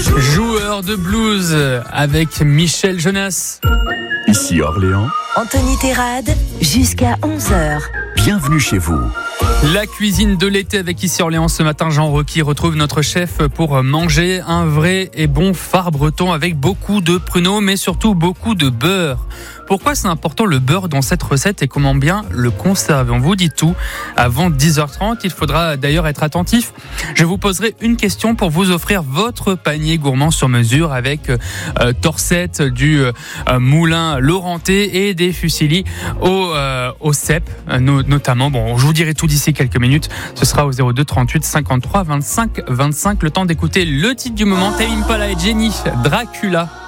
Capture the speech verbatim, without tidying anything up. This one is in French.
Joueur de blues avec Michel Jonas. Ici Orléans. Anthony Terrade, jusqu'à onze heures. Bienvenue chez vous. La cuisine de l'été avec Ici Orléans ce matin. Jean Rocky retrouve notre chef pour manger un vrai et bon phare breton avec beaucoup de pruneaux mais surtout beaucoup de beurre. Pourquoi c'est important le beurre dans cette recette et comment bien le conserver? On vous dit tout avant dix heures trente. Il faudra d'ailleurs être attentif. Je vous poserai une question pour vous offrir votre panier gourmand sur mesure avec euh, torsettes du euh, moulin laurentais et des fusillis au, euh, au cèpe euh, no, notamment. Bon, je vous dirai tout d'ici quelques minutes. Ce sera au zéro deux trente-huit cinquante-trois vingt-cinq vingt-cinq. Le temps d'écouter le titre du moment. Tame Impala et Jenny, Dracula.